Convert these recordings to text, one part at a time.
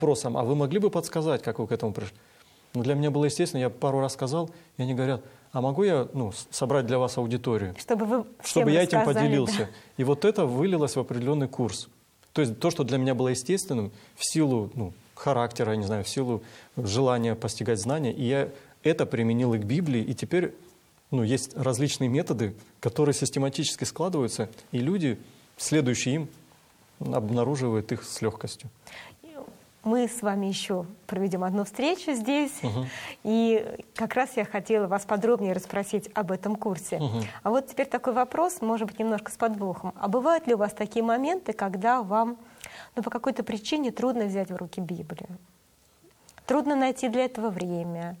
вопросом: а вы могли бы подсказать, как вы к этому пришли? Ну, для меня было естественно, я пару раз сказал, и они говорят: а могу я собрать для вас аудиторию? Чтобы вы чтобы я этим поделился. Да. И вот это вылилось в определенный курс. То есть то, что для меня было естественным, в силу характера, я не знаю, в силу желания постигать знания, и я это применил и к Библии, и теперь есть различные методы, которые систематически складываются, и люди, следующие им, обнаруживают их с легкостью. Мы с вами еще проведем одну встречу здесь, и как раз я хотела вас подробнее расспросить об этом курсе. А вот теперь такой вопрос, может быть, немножко с подвохом. А бывают ли у вас такие моменты, когда вам по какой-то причине трудно взять в руки Библию? Трудно найти для этого время?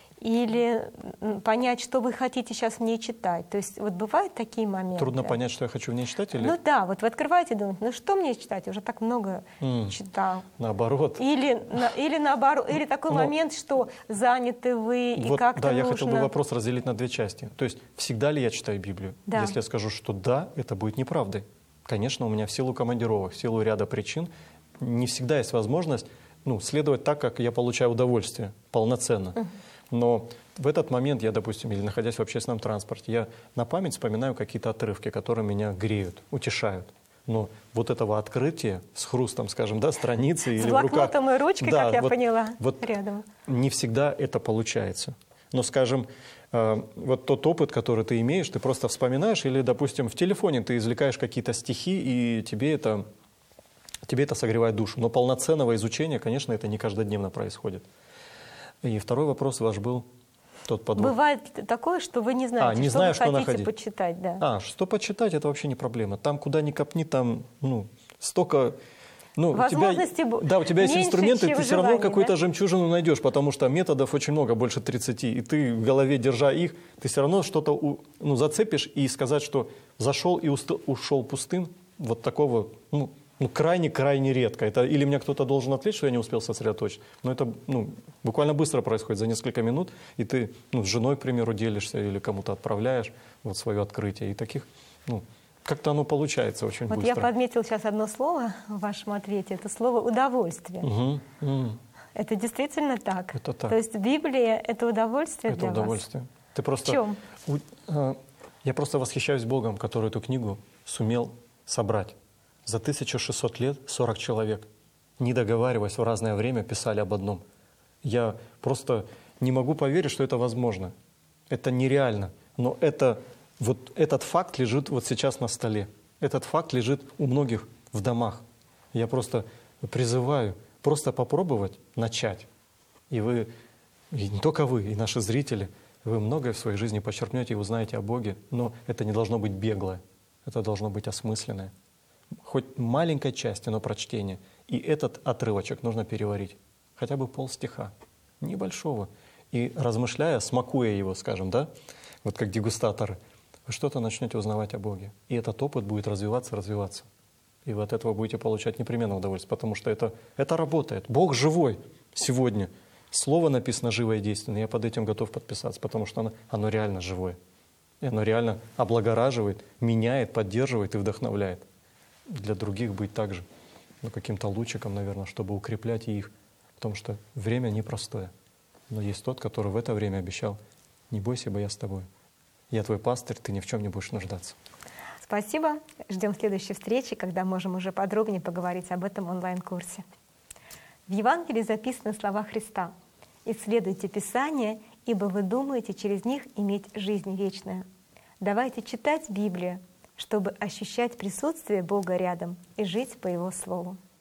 Или понять, что вы хотите сейчас в ней читать? То есть вот бывают такие моменты? Трудно понять, что я хочу в ней читать? Или... Ну да, вот вы открываете и думаете: что мне читать? Я уже так много читал. Наоборот. Или наоборот, или такой момент, что заняты вы, и как-то да, я нужно... хотел бы вопрос разделить на две части. То есть всегда ли я читаю Библию? Да. Если я скажу, что да, это будет неправдой. Конечно, у меня в силу командировок, в силу ряда причин не всегда есть возможность следовать так, как я получаю удовольствие, полноценно. Но в этот момент я, допустим, или находясь в общественном транспорте, я на память вспоминаю какие-то отрывки, которые меня греют, утешают. Но вот этого открытия с хрустом, скажем, страницы или в руках... С блокнотом и ручкой, как я поняла, рядом. Не всегда это получается. Но, скажем, вот тот опыт, который ты имеешь, ты просто вспоминаешь, или, допустим, в телефоне ты извлекаешь какие-то стихи, и тебе это согревает душу. Но полноценного изучения, конечно, это не каждодневно происходит. И второй вопрос ваш был тот подвох. Бывает такое, что вы не знаете, что вы хотите почитать. Да. Что почитать, это вообще не проблема. Там, куда ни копни, там столько... возможности у тебя есть меньше, инструменты, чем ты все равно желаний, какую-то жемчужину найдешь, потому что методов очень много, больше 30. И ты в голове, держа их, ты все равно что-то зацепишь, и сказать, что зашел и ушел пустым, вот такого... крайне-крайне редко. Это или меня кто-то должен отвлечь, что я не успел сосредоточиться. Но это буквально быстро происходит, за несколько минут, и ты с женой, к примеру, делишься или кому-то отправляешь свое открытие. И таких, как-то оно получается очень быстро. Я подметила сейчас одно слово в вашем ответе. Это слово «удовольствие». Это действительно так? Это так. То есть Библия — это удовольствие для вас? Это удовольствие. В чем? Я просто восхищаюсь Богом, который эту книгу сумел собрать. За 1600 лет 40 человек, не договариваясь, в разное время писали об одном. Я просто не могу поверить, что это возможно. Это нереально. Но этот факт лежит вот сейчас на столе. Этот факт лежит у многих в домах. Я просто призываю просто попробовать начать. И вы, и не только вы, и наши зрители, вы многое в своей жизни почерпнете и узнаете о Боге, но это не должно быть беглое, это должно быть осмысленное. Хоть маленькой части, но прочтение. И этот отрывочек нужно переварить. Хотя бы полстиха, небольшого. И размышляя, смакуя его, скажем, вот как дегустаторы, вы что-то начнете узнавать о Боге. И этот опыт будет развиваться. И вы от этого будете получать непременно удовольствие, потому что это работает. Бог живой сегодня. Слово написано живое и действенное. Я под этим готов подписаться, потому что оно реально живое. И оно реально облагораживает, меняет, поддерживает и вдохновляет. Для других быть также каким-то лучиком, наверное, чтобы укреплять их. Потому что время непростое. Но есть тот, который в это время обещал: не бойся, ибо я с тобой. Я твой пастырь, ты ни в чем не будешь нуждаться. Спасибо. Ждем следующей встречи, когда можем уже подробнее поговорить об этом онлайн-курсе. В Евангелии записаны слова Христа: «Исследуйте Писание, ибо вы думаете через них иметь жизнь вечную». Давайте читать Библию, чтобы ощущать присутствие Бога рядом и жить по Его Слову.